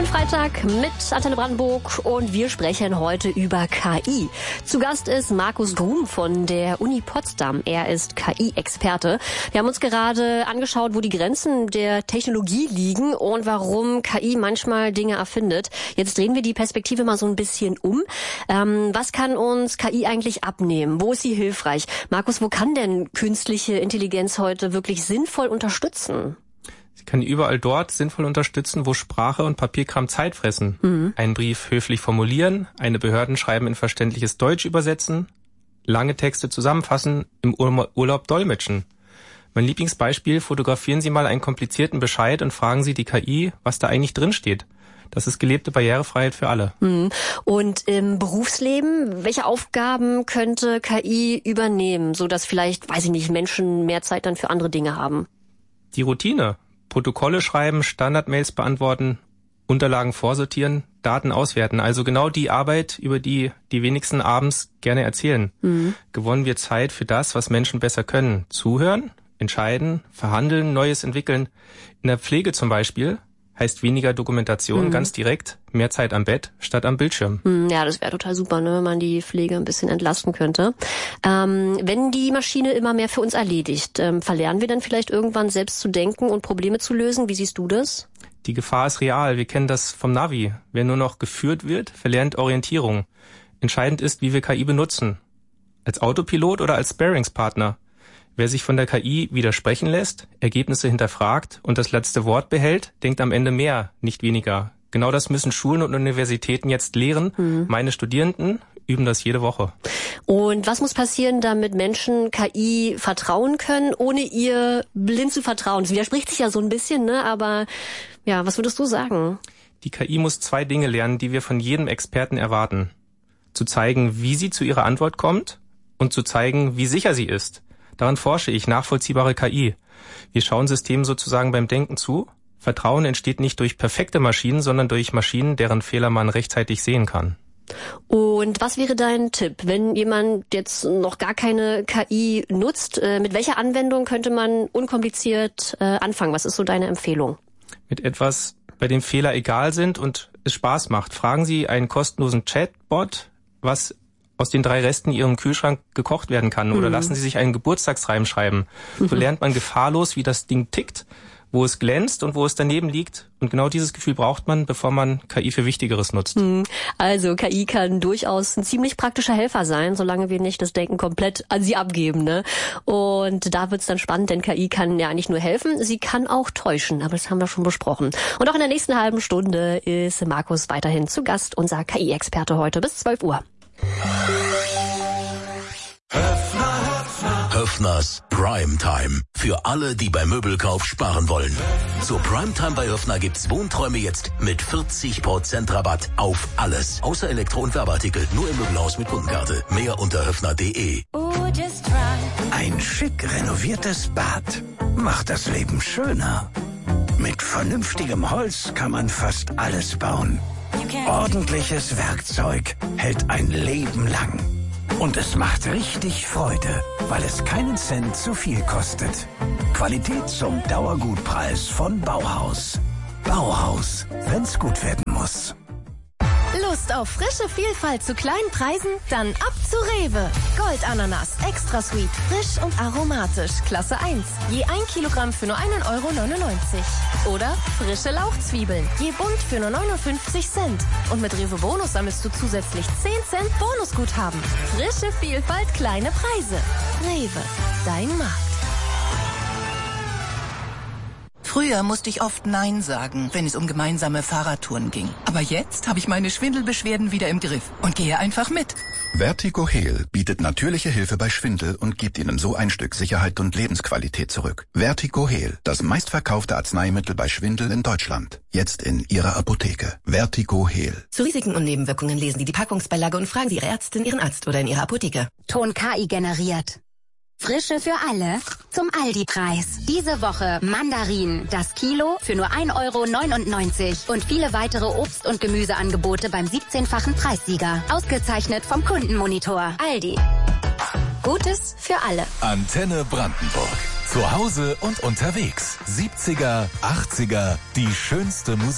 Freitag mit Antenne Brandenburg und wir sprechen heute über KI. Zu Gast ist Markus Grumm von der Uni Potsdam. Er ist KI-Experte. Wir haben uns gerade angeschaut, wo die Grenzen der Technologie liegen und warum KI manchmal Dinge erfindet. Jetzt drehen wir die Perspektive mal so ein bisschen um. Was kann uns KI eigentlich abnehmen? Wo ist sie hilfreich? Markus, wo kann denn künstliche Intelligenz heute wirklich sinnvoll unterstützen? Sie kann überall dort sinnvoll unterstützen, wo Sprache und Papierkram Zeit fressen. Einen Brief höflich formulieren, eine Behördenschreiben in verständliches Deutsch übersetzen, lange Texte zusammenfassen, im Urlaub dolmetschen. Mein Lieblingsbeispiel: Fotografieren Sie mal einen komplizierten Bescheid und fragen Sie die KI, was da eigentlich drin steht. Das ist gelebte Barrierefreiheit für alle. Und im Berufsleben, welche Aufgaben könnte KI übernehmen, sodass vielleicht, weiß ich nicht, Menschen mehr Zeit dann für andere Dinge haben? Die Routine. Protokolle schreiben, Standardmails beantworten, Unterlagen vorsortieren, Daten auswerten. Also genau die Arbeit, über die die wenigsten abends gerne erzählen. Gewonnen wird Zeit für das, was Menschen besser können. Zuhören, entscheiden, verhandeln, Neues entwickeln. In der Pflege zum Beispiel heißt weniger Dokumentation, ganz direkt, mehr Zeit am Bett statt am Bildschirm. Ja, das wäre total super, ne, wenn man die Pflege ein bisschen entlasten könnte. Wenn die Maschine immer mehr für uns erledigt, verlernen wir dann vielleicht irgendwann selbst zu denken und Probleme zu lösen? Wie siehst du das? Die Gefahr ist real. Wir kennen das vom Navi. Wer nur noch geführt wird, verlernt Orientierung. Entscheidend ist, wie wir KI benutzen. Als Autopilot oder als Sparingspartner. Wer sich von der KI widersprechen lässt, Ergebnisse hinterfragt und das letzte Wort behält, denkt am Ende mehr, nicht weniger. Genau das müssen Schulen und Universitäten jetzt lehren. Meine Studierenden üben das jede Woche. Und was muss passieren, damit Menschen KI vertrauen können, ohne ihr blind zu vertrauen? Das widerspricht sich ja so ein bisschen, ne? Aber ja, was würdest du sagen? Die KI muss 2 Dinge lernen, die wir von jedem Experten erwarten. Zu zeigen, wie sie zu ihrer Antwort kommt und zu zeigen, wie sicher sie ist. Daran forsche ich, nachvollziehbare KI. Wir schauen Systemen sozusagen beim Denken zu. Vertrauen entsteht nicht durch perfekte Maschinen, sondern durch Maschinen, deren Fehler man rechtzeitig sehen kann. Und was wäre dein Tipp, wenn jemand jetzt noch gar keine KI nutzt? Mit welcher Anwendung könnte man unkompliziert anfangen? Was ist so deine Empfehlung? Mit etwas, bei dem Fehler egal sind und es Spaß macht. Fragen Sie einen kostenlosen Chatbot, was aus den 3 Resten Ihrem Kühlschrank gekocht werden kann. Oder lassen Sie sich einen Geburtstagsreim schreiben. So lernt man gefahrlos, wie das Ding tickt, wo es glänzt und wo es daneben liegt. Und genau dieses Gefühl braucht man, bevor man KI für Wichtigeres nutzt. Also KI kann durchaus ein ziemlich praktischer Helfer sein, solange wir nicht das Denken komplett an sie abgeben, ne? Und da wird's dann spannend, denn KI kann ja nicht nur helfen, sie kann auch täuschen. Aber das haben wir schon besprochen. Und auch in der nächsten halben Stunde ist Markus weiterhin zu Gast, unser KI-Experte heute bis 12 Uhr. Höffners Primetime. Für alle, die beim Möbelkauf sparen wollen. Zur Primetime bei Höffner gibt's Wohnträume jetzt mit 40% Rabatt auf alles. Außer Elektro- und Werbeartikel. Nur im Möbelhaus mit Kundenkarte. Mehr unter höffner.de. Ein schick renoviertes Bad macht das Leben schöner. Mit vernünftigem Holz kann man fast alles bauen. Ordentliches Werkzeug hält ein Leben lang. Und es macht richtig Freude, weil es keinen Cent zu viel kostet. Qualität zum Dauergutpreis von Bauhaus. Bauhaus, wenn's gut werden muss. Lust auf frische Vielfalt zu kleinen Preisen? Dann ab zu Rewe. Goldananas, extra sweet, frisch und aromatisch, Klasse 1. Je 1 Kilogramm für nur 1,99 €. Oder frische Lauchzwiebeln, je bunt für nur 59 Cent. Und mit Rewe Bonus sammelst du zusätzlich 10 Cent Bonusguthaben. Frische Vielfalt, kleine Preise. Rewe, dein Markt. Früher musste ich oft Nein sagen, wenn es um gemeinsame Fahrradtouren ging. Aber jetzt habe ich meine Schwindelbeschwerden wieder im Griff und gehe einfach mit. Vertigo Heal bietet natürliche Hilfe bei Schwindel und gibt Ihnen so ein Stück Sicherheit und Lebensqualität zurück. Vertigo Heal, das meistverkaufte Arzneimittel bei Schwindel in Deutschland. Jetzt in Ihrer Apotheke. Vertigo Heal. Zu Risiken und Nebenwirkungen lesen Sie die Packungsbeilage und fragen Sie Ihre Ärztin, Ihren Arzt oder in Ihrer Apotheke. Ton KI generiert. Frische für alle zum Aldi-Preis. Diese Woche Mandarinen, das Kilo für nur 1,99 € und viele weitere Obst- und Gemüseangebote beim 17-fachen Preissieger. Ausgezeichnet vom Kundenmonitor. Aldi. Gutes für alle. Antenne Brandenburg. Zu Hause und unterwegs. 70er, 80er, die schönste Musik.